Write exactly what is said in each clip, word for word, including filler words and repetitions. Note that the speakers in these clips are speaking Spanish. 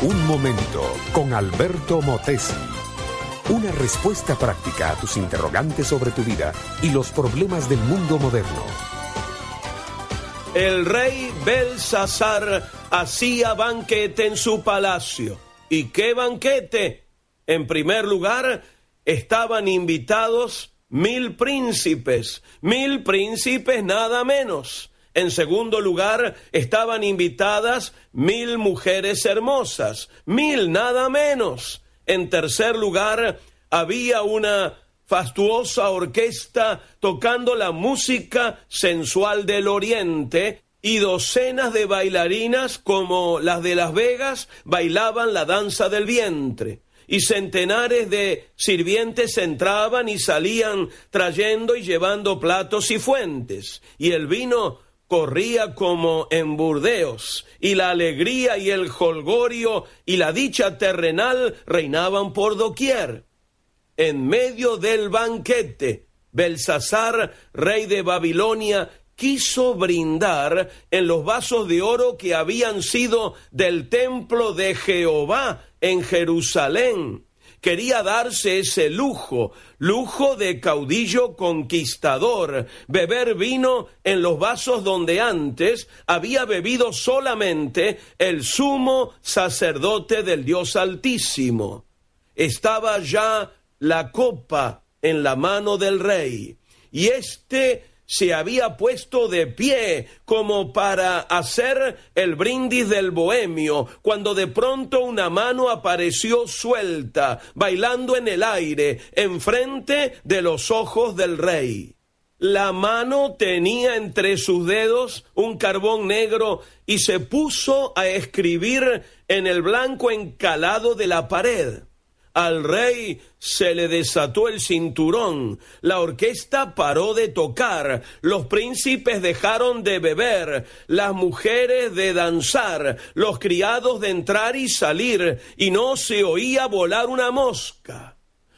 Un momento con Alberto Motesi. Una respuesta práctica a tus interrogantes sobre tu vida y los problemas del mundo moderno. El rey Belsasar hacía banquete en su palacio. ¿Y qué banquete? En primer lugar, estaban invitados mil príncipes, mil príncipes nada menos. En segundo lugar, estaban invitadas mil mujeres hermosas, mil nada menos. En tercer lugar, había una fastuosa orquesta tocando la música sensual del oriente y docenas de bailarinas como las de Las Vegas bailaban la danza del vientre. Y centenares de sirvientes entraban y salían trayendo y llevando platos y fuentes. Y el vino corría como en Burdeos, y la alegría y el jolgorio y la dicha terrenal reinaban por doquier. En medio del banquete, Belsasar, rey de Babilonia, quiso brindar en los vasos de oro que habían sido del templo de Jehová en Jerusalén. Quería darse ese lujo, lujo de caudillo conquistador, beber vino en los vasos donde antes había bebido solamente el sumo sacerdote del Dios Altísimo. Estaba ya la copa en la mano del rey, y éste se había puesto de pie como para hacer el brindis del bohemio, cuando de pronto una mano apareció suelta, bailando en el aire, enfrente de los ojos del rey. La mano tenía entre sus dedos un carbón negro y se puso a escribir en el blanco encalado de la pared. Al rey se le desató el cinturón, la orquesta paró de tocar, los príncipes dejaron de beber, las mujeres de danzar, los criados de entrar y salir, y no se oía volar una mosca.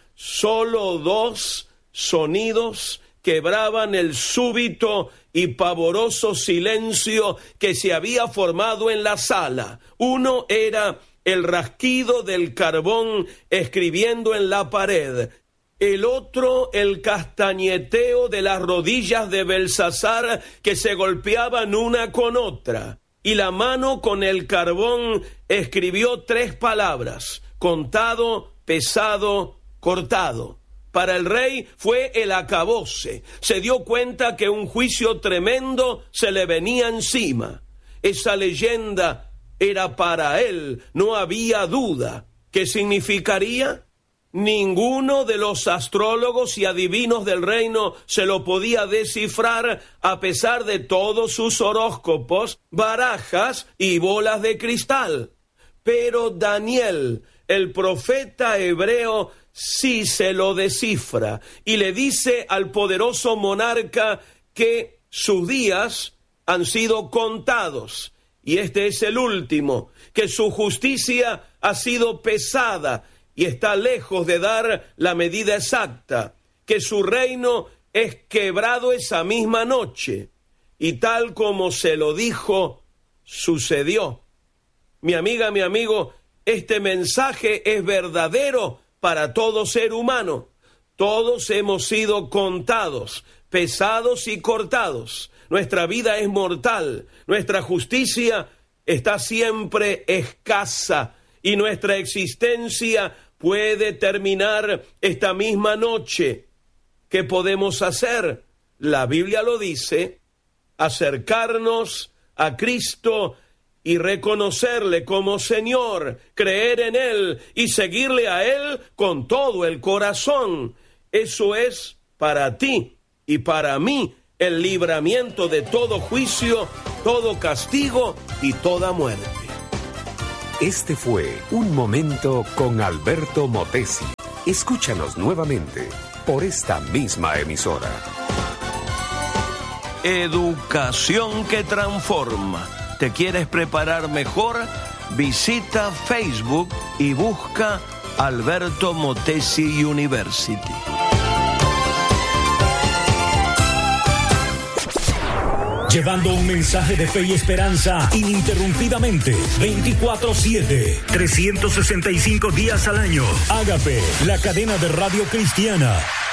Solo dos sonidos quebraban el súbito y pavoroso silencio que se había formado en la sala. Uno era el rasquido del carbón escribiendo en la pared. El otro, el castañeteo de las rodillas de Belsasar que se golpeaban una con otra. Y la mano con el carbón escribió tres palabras: contado, pesado, cortado. Para el rey fue el acabose. Se dio cuenta que un juicio tremendo se le venía encima. Esa leyenda era para él, no había duda. ¿Qué significaría? Ninguno de los astrólogos y adivinos del reino se lo podía descifrar a pesar de todos sus horóscopos, barajas y bolas de cristal. Pero Daniel, el profeta hebreo, sí se lo descifra y le dice al poderoso monarca que sus días han sido contados. Y este es el último, que su justicia ha sido pesada y está lejos de dar la medida exacta, que su reino es quebrado esa misma noche. Y tal como se lo dijo, sucedió. Mi amiga, mi amigo, este mensaje es verdadero para todo ser humano. Todos hemos sido contados, pesados y cortados. Nuestra vida es mortal, nuestra justicia está siempre escasa y nuestra existencia puede terminar esta misma noche. ¿Qué podemos hacer? La Biblia lo dice: acercarnos a Cristo y reconocerle como Señor, creer en Él y seguirle a Él con todo el corazón. Eso es para ti y para mí el libramiento de todo juicio, todo castigo y toda muerte. Este fue Un Momento con Alberto Motesi. Escúchanos nuevamente por esta misma emisora. Educación que transforma. ¿Te quieres preparar mejor? Visita Facebook y busca Alberto Motesi University. llevando un mensaje de fe y esperanza ininterrumpidamente, veinticuatro siete, trescientos sesenta y cinco días al año. Ágape, la cadena de radio cristiana.